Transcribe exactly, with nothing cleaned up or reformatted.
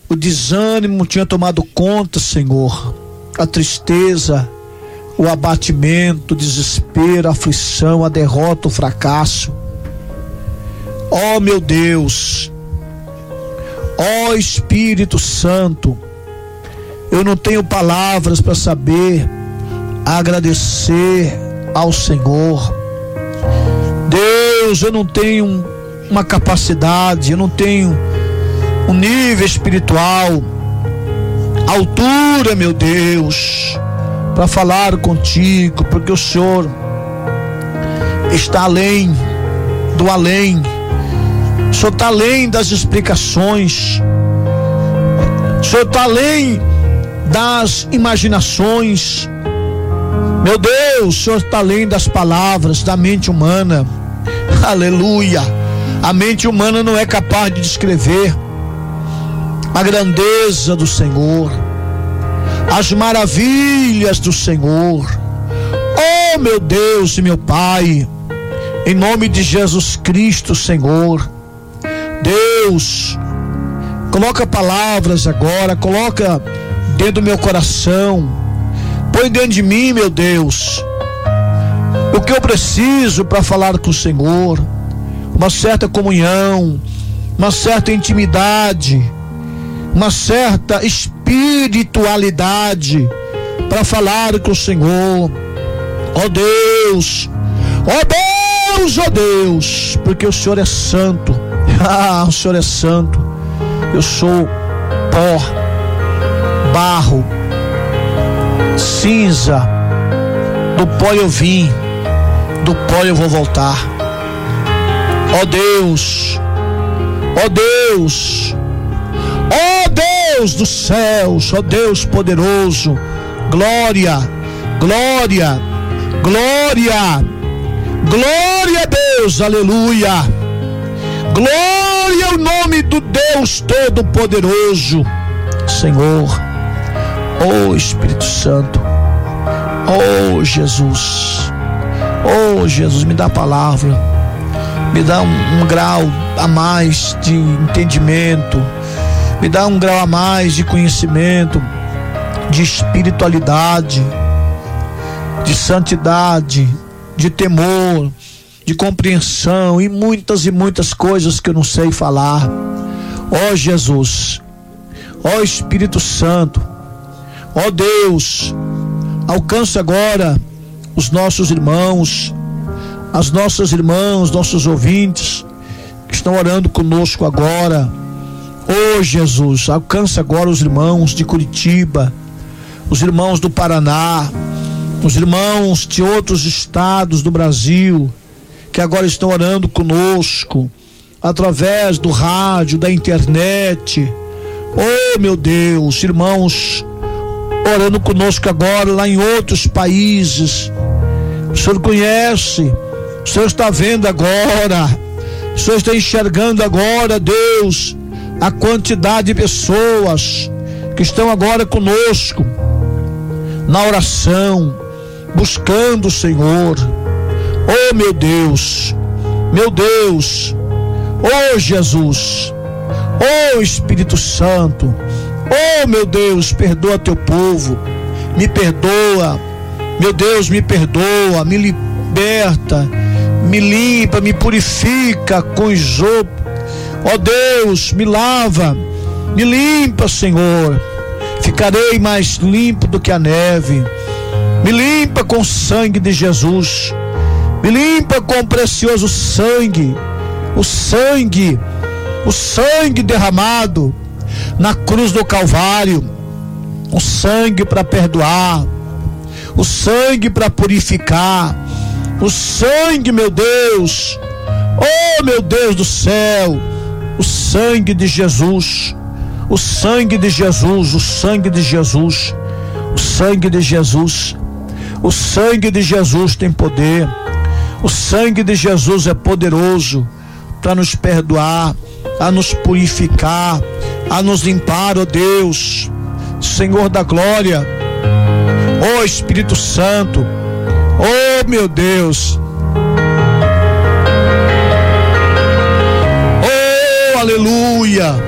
o desânimo tinha tomado conta, Senhor, a tristeza, o abatimento, o desespero, a aflição, a derrota, o fracasso. Ó meu Deus, ó Espírito Santo, eu não tenho palavras para saber agradecer ao Senhor. Deus, eu não tenho uma capacidade, eu não tenho um nível espiritual, altura, meu Deus, para falar contigo, porque o Senhor está além do além. O Senhor está além das explicações. O Senhor está além das imaginações. Meu Deus, o Senhor está além das palavras, da mente humana. Aleluia. A mente humana não é capaz de descrever a grandeza do Senhor, as maravilhas do Senhor. Oh meu Deus e meu Pai, em nome de Jesus Cristo, Senhor, Deus, coloca palavras agora, coloca dentro do meu coração, põe dentro de mim, meu Deus, o que eu preciso para falar com o Senhor, uma certa comunhão, uma certa intimidade, uma certa espiritualidade para falar com o Senhor. Ó Deus, ó Deus, ó Deus, porque o Senhor é santo. Ah, o Senhor é santo. Eu sou pó, barro, cinza. Do pó eu vim, do pó eu vou voltar. Ó Deus, ó Deus, ó Deus dos céus, ó Deus poderoso, glória, glória, glória, glória a Deus, aleluia, glória ao nome do Deus Todo-Poderoso, Senhor. Oh Espírito Santo, oh Jesus, oh Jesus, me dá a palavra, me dá um, um grau a mais de entendimento, me dá um grau a mais de conhecimento, de espiritualidade, de santidade, de temor, de compreensão e muitas e muitas coisas que eu não sei falar. Ó Jesus, ó Espírito Santo, ó Deus, alcança agora os nossos irmãos, as nossas irmãs, nossos ouvintes que estão orando conosco agora. Ô Jesus, alcança agora os irmãos de Curitiba, os irmãos do Paraná, os irmãos de outros estados do Brasil que agora estão orando conosco através do rádio, da internet. Oh meu Deus, irmãos orando conosco agora lá em outros países. O Senhor conhece, o Senhor está vendo agora, o Senhor está enxergando agora, Deus, a quantidade de pessoas que estão agora conosco na oração, buscando o Senhor. Oh meu Deus, meu Deus, oh Jesus, oh Espírito Santo, oh meu Deus, perdoa teu povo, me perdoa, meu Deus, me perdoa, me liberta, me limpa, me purifica com isopo. Ó Deus, me lava, me limpa, Senhor, ficarei mais limpo do que a neve. Me limpa com o sangue de Jesus, me limpa com o precioso sangue, o sangue, o sangue derramado na cruz do Calvário, o sangue para perdoar, o sangue para purificar, o sangue, meu Deus, oh meu Deus do céu, o sangue de Jesus, o sangue de Jesus, o sangue de Jesus, o sangue de Jesus, o sangue de Jesus tem poder, o sangue de Jesus é poderoso para nos perdoar, a nos purificar, a nos limpar, ó Deus, Senhor da glória, ó Espírito Santo, ó meu Deus, oh aleluia,